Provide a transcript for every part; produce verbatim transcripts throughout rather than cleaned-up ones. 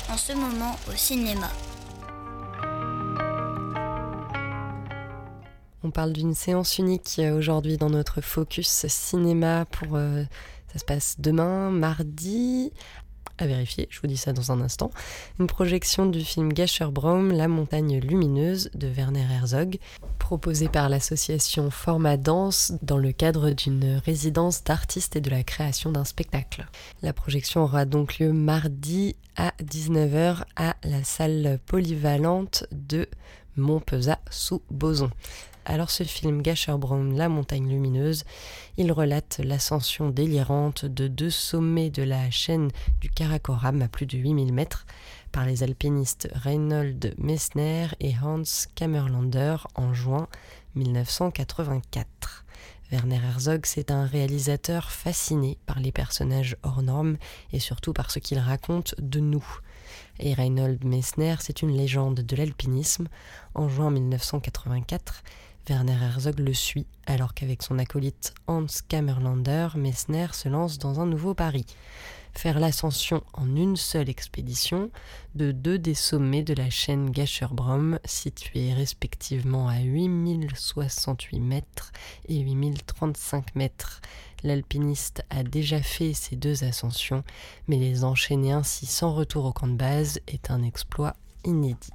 en ce moment au cinéma. On parle d'une séance unique aujourd'hui dans notre focus cinéma pour euh, ça se passe demain, mardi, à vérifier, je vous dis ça dans un instant. Une projection du film Gasherbrum, La montagne lumineuse de Werner Herzog, proposée par l'association Format Danse dans le cadre d'une résidence d'artistes et de la création d'un spectacle. La projection aura donc lieu mardi à dix-neuf heures à la salle polyvalente de Montpezat sous Bozon. Alors ce film Gasherbrum, La montagne lumineuse, il relate l'ascension délirante de deux sommets de la chaîne du Karakoram à plus de huit mille mètres par les alpinistes Reinhold Messner et Hans Kammerlander en juin dix-neuf cent quatre-vingt-quatre. Werner Herzog, c'est un réalisateur fasciné par les personnages hors normes et surtout par ce qu'il raconte de nous. Et Reinhold Messner, c'est une légende de l'alpinisme. En juin dix-neuf cent quatre-vingt-quatre, Werner Herzog le suit, alors qu'avec son acolyte Hans Kammerlander, Messner se lance dans un nouveau pari. Faire l'ascension en une seule expédition de deux des sommets de la chaîne Gasherbrum, situés respectivement à huit mille soixante-huit mètres et huit mille trente-cinq mètres. L'alpiniste a déjà fait ces deux ascensions, mais les enchaîner ainsi sans retour au camp de base est un exploit inédit.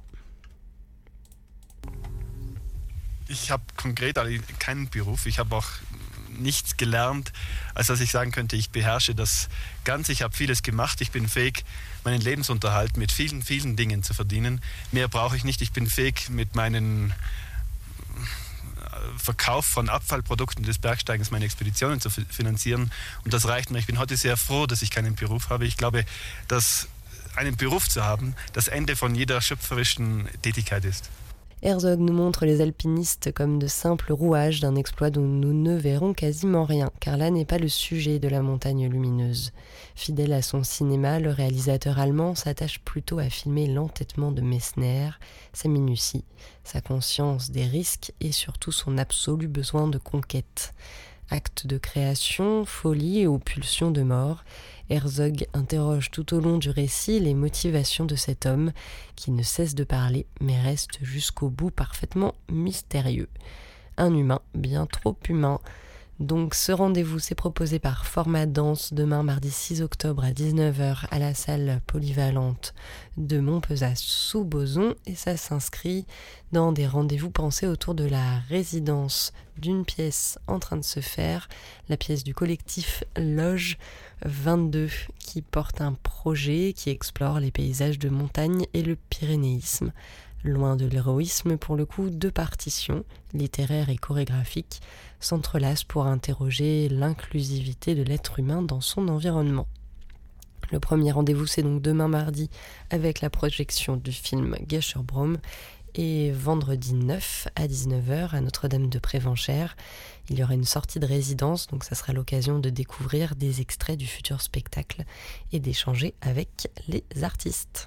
Ich habe konkret keinen Beruf, ich habe auch nichts gelernt, als dass ich sagen könnte, ich beherrsche das Ganze. Ich habe vieles gemacht, ich bin fähig, meinen Lebensunterhalt mit vielen, vielen Dingen zu verdienen. Mehr brauche ich nicht, ich bin fähig, mit meinem Verkauf von Abfallprodukten des Bergsteigens meine Expeditionen zu finanzieren. Und das reicht mir. Ich bin heute sehr froh, dass ich keinen Beruf habe. Ich glaube, dass einen Beruf zu haben, das Ende von jeder schöpferischen Tätigkeit ist. Herzog nous montre les alpinistes comme de simples rouages d'un exploit dont nous ne verrons quasiment rien, car là n'est pas le sujet de La montagne lumineuse. Fidèle à son cinéma, le réalisateur allemand s'attache plutôt à filmer l'entêtement de Messner, sa minutie, sa conscience des risques et surtout son absolu besoin de conquête. Acte de création, folie ou pulsion de mort, Herzog interroge tout au long du récit les motivations de cet homme qui ne cesse de parler mais reste jusqu'au bout parfaitement mystérieux. Un humain bien trop humain. Donc ce rendez-vous s'est proposé par Format Danse demain mardi six octobre à dix-neuf heures à la salle polyvalente de Montpezat sous Bozon et ça s'inscrit dans des rendez-vous pensés autour de la résidence d'une pièce en train de se faire, la pièce du collectif Loge vingt-deux qui porte un projet qui explore les paysages de montagne et le pyrénéisme. Loin de l'héroïsme, pour le coup, deux partitions, littéraires et chorégraphiques, s'entrelacent pour interroger l'inclusivité de l'être humain dans son environnement. Le premier rendez-vous, c'est donc demain mardi avec la projection du film Gasherbrum et vendredi neuf à dix-neuf heures à Notre-Dame de Prévenchères. Il y aura une sortie de résidence, donc ça sera l'occasion de découvrir des extraits du futur spectacle et d'échanger avec les artistes.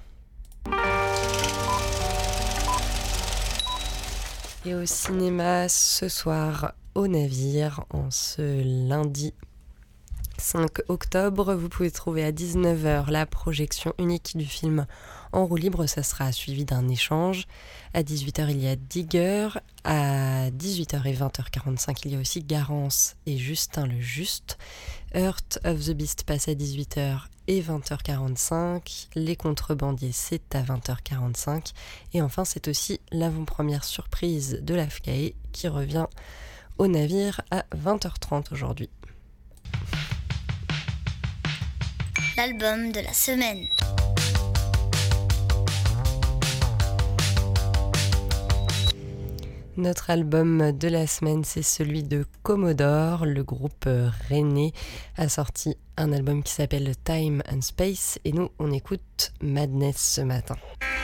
Et au cinéma ce soir au Navire, en ce lundi cinq octobre, vous pouvez trouver à dix-neuf heures la projection unique du film en roue libre, ça sera suivi d'un échange. À dix-huit heures, il y a Digger. À dix-huit heures et vingt heures quarante-cinq, il y a aussi Garance et Justin le Juste. Heart of the Beast passe à dix-huit heures et vingt heures quarante-cinq. Les Contrebandiers, c'est à vingt heures quarante-cinq. Et enfin, c'est aussi l'avant-première surprise de l'A F C A E qui revient au Navire à vingt heures trente aujourd'hui. L'album de la semaine. Notre album de la semaine, c'est celui de Commodore. Le groupe rennais a sorti un album qui s'appelle Time and Space et nous, on écoute Madness ce matin.